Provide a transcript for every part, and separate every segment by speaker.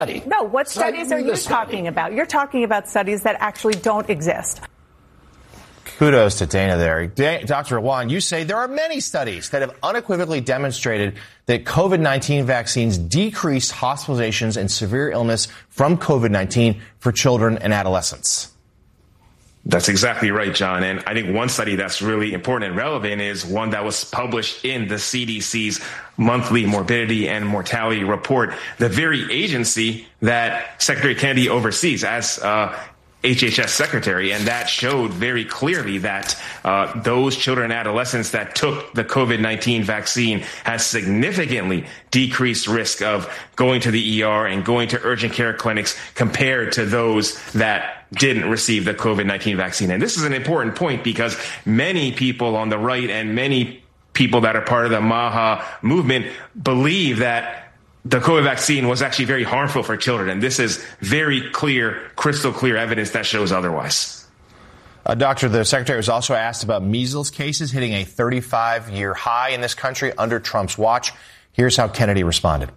Speaker 1: No, what studies are you talking about? You're talking about studies that actually don't exist.
Speaker 2: Kudos to Dana there. Dr. Awan, you say there are many studies that have unequivocally demonstrated that COVID-19 vaccines decrease hospitalizations and severe illness from COVID-19 for children and adolescents.
Speaker 3: That's exactly right, John. And I think one study that's really important and relevant is one that was published in the CDC's monthly morbidity and mortality report, the very agency that Secretary Kennedy oversees as HHS secretary. And that showed very clearly that those children and adolescents that took the COVID-19 vaccine has significantly decreased risk of going to the ER and going to urgent care clinics compared to those that didn't receive the COVID-19 vaccine. And this is an important point because many people on the right and many people that are part of the MAHA movement believe that the COVID vaccine was actually very harmful for children. And this is very clear, crystal clear evidence that shows otherwise.
Speaker 2: Doctor, the secretary was also asked about measles cases hitting a 35-year high in this country under Trump's watch. Here's how Kennedy responded.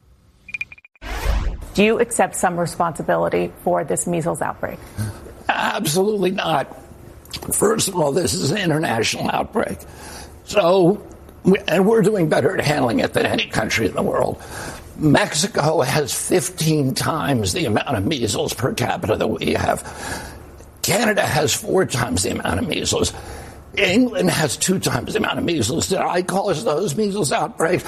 Speaker 1: Do you accept some responsibility for this measles outbreak?
Speaker 4: Absolutely not. First of all, this is an international outbreak. And we're doing better at handling it than any country in the world. Mexico has 15 times the amount of measles per capita that we have. Canada has 4 times the amount of measles. England has 2 times the amount of measles. Did I cause those measles outbreaks?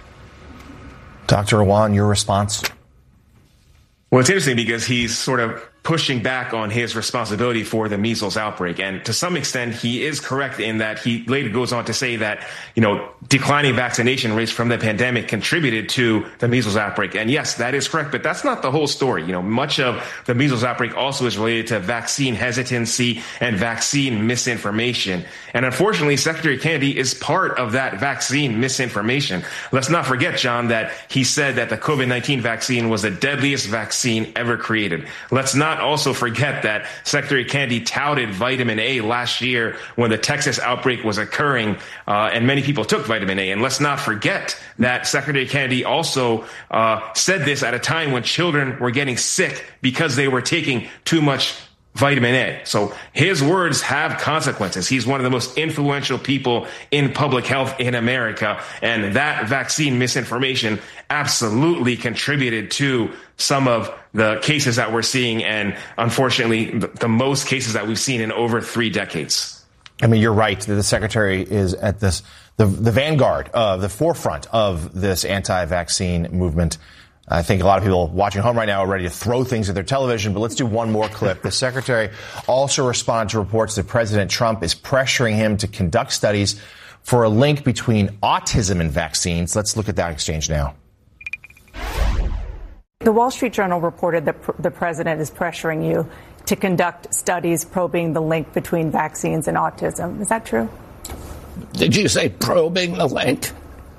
Speaker 2: Dr. Awan, your response?
Speaker 3: Well, it's interesting because he's sort of pushing back on his responsibility for the measles outbreak. And to some extent, he is correct in that he later goes on to say that, declining vaccination rates from the pandemic contributed to the measles outbreak. And yes, that is correct, but that's not the whole story. Much of the measles outbreak also is related to vaccine hesitancy and vaccine misinformation. And unfortunately, Secretary Kennedy is part of that vaccine misinformation. Let's not forget, John, that he said that the COVID-19 vaccine was the deadliest vaccine ever created. Let's not also forget that Secretary Kennedy touted vitamin A last year when the Texas outbreak was occurring, and many people took vitamin A. And let's not forget that Secretary Kennedy also said this at a time when children were getting sick because they were taking too much vitamin A. So his words have consequences. He's one of the most influential people in public health in America. And that vaccine misinformation absolutely contributed to some of the cases that we're seeing. And unfortunately, the most cases that we've seen in over 3 decades.
Speaker 2: I mean, you're right. The secretary is at the vanguard of the forefront of this anti-vaccine movement. I think a lot of people watching home right now are ready to throw things at their television, but let's do one more clip. The secretary also responded to reports that President Trump is pressuring him to conduct studies for a link between autism and vaccines. Let's look at that exchange now.
Speaker 1: The Wall Street Journal reported that the president is pressuring you to conduct studies probing the link between vaccines and autism. Is that true?
Speaker 4: Did you say probing the link?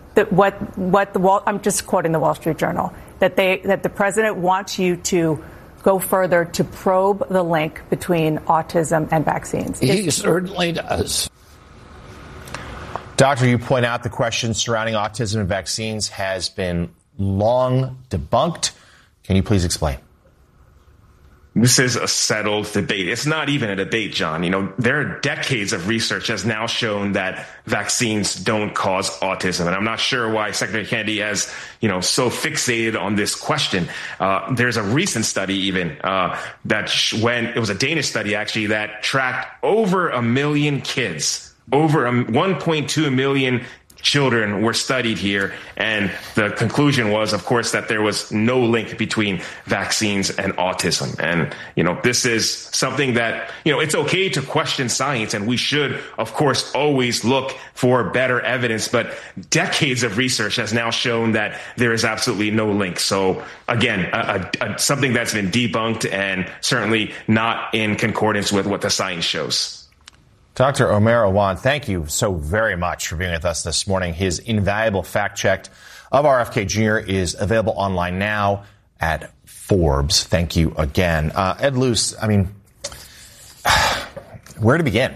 Speaker 1: I'm just quoting the Wall Street Journal. That the president wants you to go further to probe the link between autism and vaccines.
Speaker 4: He certainly does.
Speaker 2: Doctor, you point out the question surrounding autism and vaccines has been long debunked. Can you please explain?
Speaker 3: This is a settled debate. It's not even a debate, John. There are decades of research has now shown that vaccines don't cause autism. And I'm not sure why Secretary Kennedy has, so fixated on this question. There's a recent study even when it was a Danish study, actually, that tracked over 1 million kids, over 1.2 million children were studied here. And the conclusion was, of course, that there was no link between vaccines and autism. And, this is something that, it's okay to question science, and we should, of course, always look for better evidence. But decades of research has now shown that there is absolutely no link. So, again, something that's been debunked and certainly not in concordance with what the science shows.
Speaker 2: Dr. Omer Awan, thank you so very much for being with us this morning. His invaluable fact check of RFK Jr. is available online now at Forbes. Thank you again. Ed Luce, where to begin?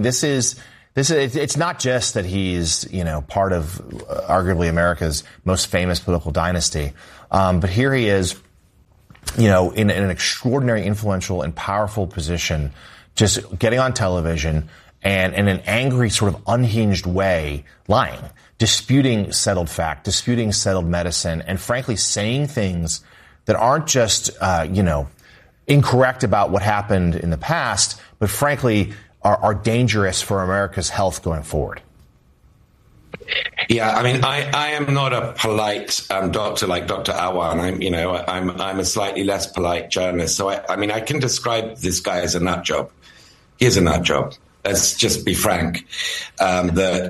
Speaker 2: It's not just that he's, part of arguably America's most famous political dynasty. But here he is in an extraordinary, influential, and powerful position, just getting on television and in an angry, sort of unhinged way, lying, disputing settled fact, disputing settled medicine, and frankly saying things that aren't just, incorrect about what happened in the past, but frankly are dangerous for America's health going forward.
Speaker 5: Yeah, I mean, I am not a polite doctor like Dr. Awan. I'm a slightly less polite journalist. So I can describe this guy as a nut job. He is a nut job. Let's just be frank. Where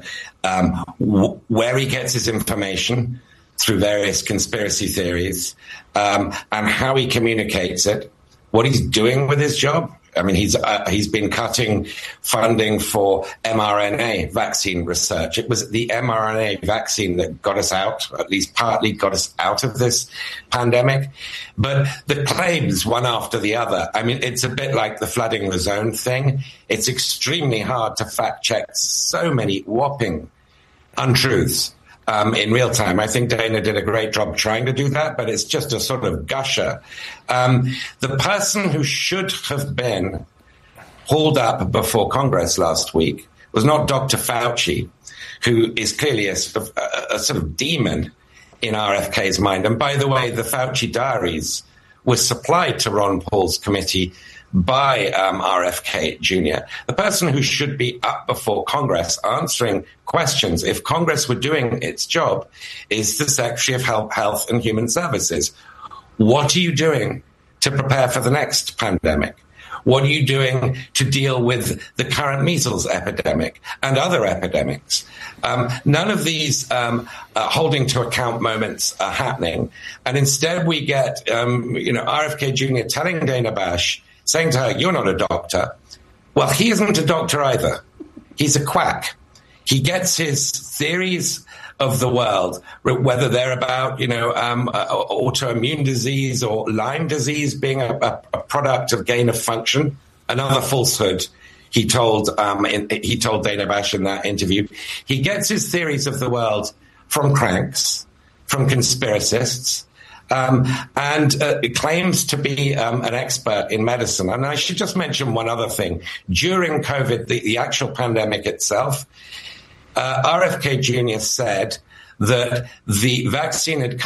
Speaker 5: he gets his information through various conspiracy theories, and how he communicates it, what he's doing with his job. I mean, he's been cutting funding for mRNA vaccine research. It was the mRNA vaccine that got us out, at least partly got us out of this pandemic. But the claims, one after the other, I mean, it's a bit like the flooding the zone thing. It's extremely hard to fact check so many whopping untruths in real time. I think Dana did a great job trying to do that, but it's just a sort of gusher. The person who should have been hauled up before Congress last week was not Dr. Fauci, who is clearly a sort of demon in RFK's mind. And by the way, the Fauci diaries were supplied to Ron Paul's committee by RFK Jr., the person who should be up before Congress answering questions, if Congress were doing its job, is the Secretary of Health and Human Services. What are you doing to prepare for the next pandemic? What are you doing to deal with the current measles epidemic and other epidemics? None of these holding to account moments are happening. And instead we get, RFK Jr. telling Dana Bash, saying to her, you're not a doctor. Well, he isn't a doctor either. He's a quack. He gets his theories of the world, whether they're about, autoimmune disease or Lyme disease being a product of gain of function, another falsehood. He told Dana Bash in that interview. He gets his theories of the world from cranks, from conspiracists, and claims to be an expert in medicine. And I should just mention one other thing. During COVID, the actual pandemic itself, RFK Jr. said that the vaccine the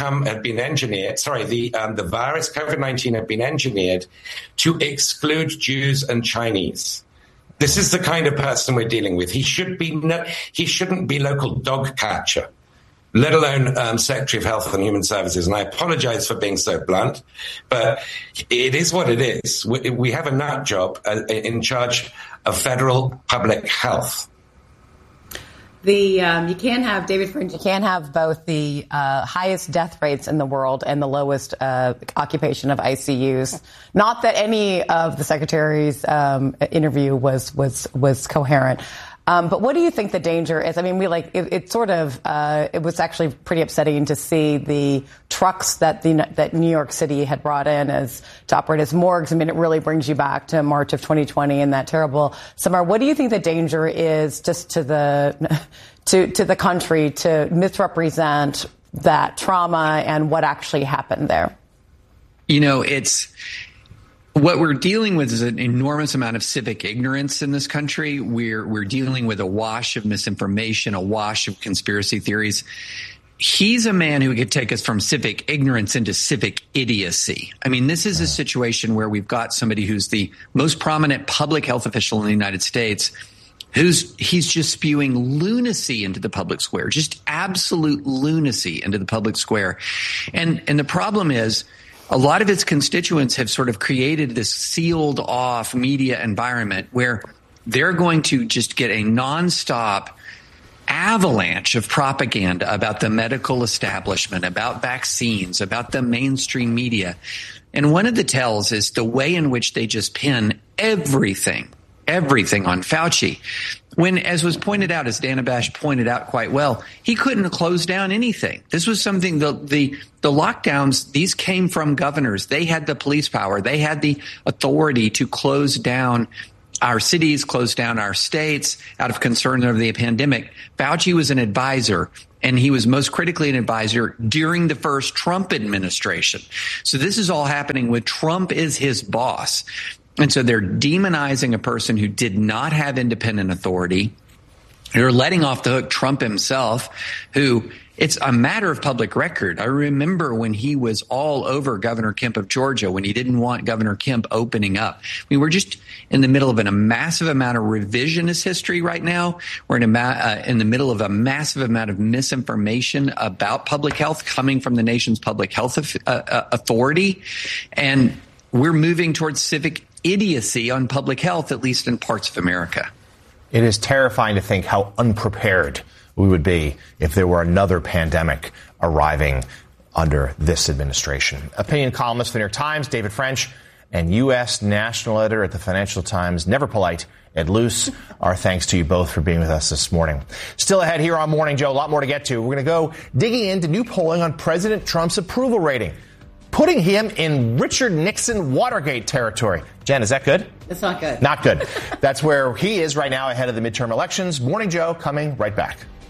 Speaker 5: virus COVID-19 had been engineered to exclude Jews and Chinese. This is the kind of person we're dealing with. He shouldn't be local dog catcher, let alone Secretary of Health and Human Services. And I apologize for being so blunt, but it is what it is. We have a nut job in charge of federal public health.
Speaker 6: You can't have, David French, you can't have both the highest death rates in the world and the lowest occupation of ICUs. Not that any of the secretary's interview was coherent. But what do you think the danger is? I mean, it was actually pretty upsetting to see the trucks that New York City had brought in to operate as morgues. I mean, it really brings you back to March of 2020 and that terrible summer. What do you think the danger is just to the country to misrepresent that trauma and what actually happened there?
Speaker 7: What we're dealing with is an enormous amount of civic ignorance in this country. We're dealing with a wash of misinformation, a wash of conspiracy theories. He's a man who could take us from civic ignorance into civic idiocy. I mean, this is a situation where we've got somebody who's the most prominent public health official in the United States, he's just spewing lunacy into the public square, just absolute lunacy into the public square. And the problem is, a lot of its constituents have sort of created this sealed off media environment where they're going to just get a nonstop avalanche of propaganda about the medical establishment, about vaccines, about the mainstream media. And one of the tells is the way in which they just pin everything on Fauci. When, as was pointed out, as Dana Bash pointed out quite well, he couldn't close down anything. This was something, the lockdowns, these came from governors. They had the police power. They had the authority to close down our cities, close down our states out of concern over the pandemic. Fauci was an advisor, and he was most critically an advisor during the first Trump administration. So this is all happening with Trump as his boss. And so they're demonizing a person who did not have independent authority. They're letting off the hook Trump himself, who it's a matter of public record. I remember when he was all over Governor Kemp of Georgia, when he didn't want Governor Kemp opening up. I mean, we're just in the middle of a massive amount of revisionist history right now. We're in the middle of a massive amount of misinformation about public health coming from the nation's public health authority. And we're moving towards civic idiocy on public health, at least in parts of America.
Speaker 2: It is terrifying to think how unprepared we would be if there were another pandemic arriving under this administration. Opinion columnist for the New York Times, David French, and U.S. national editor at the Financial Times, never polite, Ed Luce. Our thanks to you both for being with us this morning. Still ahead here on Morning Joe, a lot more to get to. We're going to go digging into new polling on President Trump's approval rating, putting him in Richard Nixon Watergate territory. Jen, is that good?
Speaker 6: It's not good.
Speaker 2: Not good. That's where he is right now ahead of the midterm elections. Morning Joe coming right back.